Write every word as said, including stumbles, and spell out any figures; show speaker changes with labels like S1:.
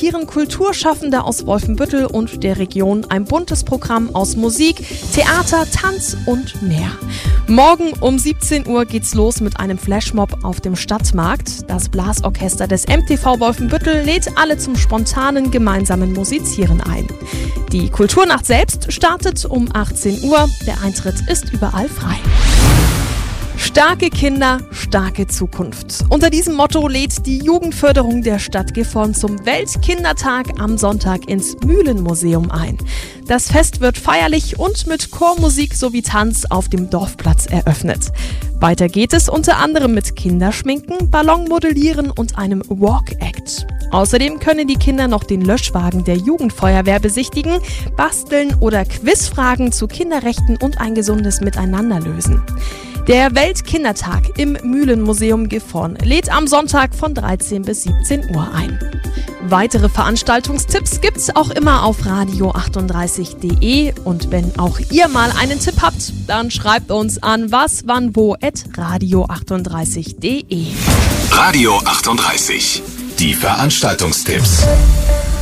S1: präsentieren Kulturschaffende aus Wolfenbüttel und der Region ein buntes Programm aus Musik, Theater, Tanz und mehr. Morgen um siebzehn Uhr geht's los mit einem Flashmob auf dem Stadtmarkt. Das Blasorchester des M T V Wolfenbüttel lädt alle zum spontanen gemeinsamen Musizieren ein. Die Kulturnacht selbst startet um achtzehn Uhr. Der Eintritt ist überall frei. Starke Kinder, starke Zukunft. Unter diesem Motto lädt die Jugendförderung der Stadt Gifhorn zum Weltkindertag am Sonntag ins Mühlenmuseum ein. Das Fest wird feierlich und mit Chormusik sowie Tanz auf dem Dorfplatz eröffnet. Weiter geht es unter anderem mit Kinderschminken, Ballonmodellieren und einem Walk-Act. Außerdem können die Kinder noch den Löschwagen der Jugendfeuerwehr besichtigen, basteln oder Quizfragen zu Kinderrechten und ein gesundes Miteinander lösen. Der Weltkindertag im Mühlenmuseum Gifhorn lädt am Sonntag von dreizehn bis siebzehn Uhr ein. Weitere Veranstaltungstipps gibt's auch immer auf radio achtunddreißig punkt de und wenn auch ihr mal einen Tipp habt, dann schreibt uns an waswannwo at radio achtunddreißig punkt de.
S2: Radio achtunddreißig. Die Veranstaltungstipps.